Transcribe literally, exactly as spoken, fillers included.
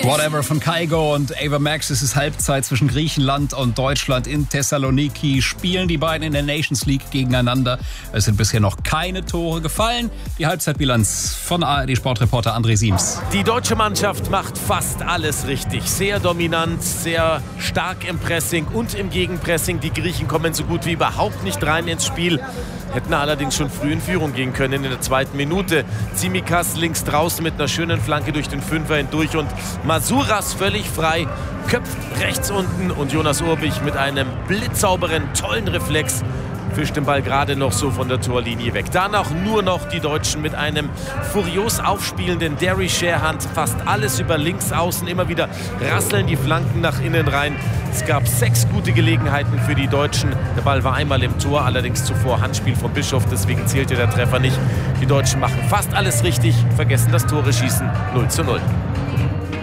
Whatever von Kygo und Ava Max. Es ist Halbzeit zwischen Griechenland und Deutschland in Thessaloniki. Spielen die beiden in der Nations League gegeneinander. Es sind bisher noch keine Tore gefallen. Die Halbzeitbilanz von A R D-Sportreporter André Siems. Die deutsche Mannschaft macht fast alles richtig. Sehr dominant, sehr stark im Pressing und im Gegenpressing. Die Griechen kommen so gut wie überhaupt nicht rein ins Spiel. Hätten allerdings schon früh in Führung gehen können in der zweiten Minute. Tsimikas links draußen mit einer schönen Flanke durch den Fünfer hindurch und Masuras völlig frei, köpft rechts unten und Jonas Urbich mit einem blitzsauberen, tollen Reflex fischt den Ball gerade noch so von der Torlinie weg. Danach nur noch die Deutschen mit einem furios aufspielenden Derry Sharehand. Fast alles über links außen. Immer wieder rasseln die Flanken nach innen rein. Es gab sechs gute Gelegenheiten für die Deutschen. Der Ball war einmal im Tor, allerdings zuvor Handspiel von Bischof. Deswegen zählte der Treffer nicht. Die Deutschen machen fast alles richtig, vergessen das Tore schießen. null zu null.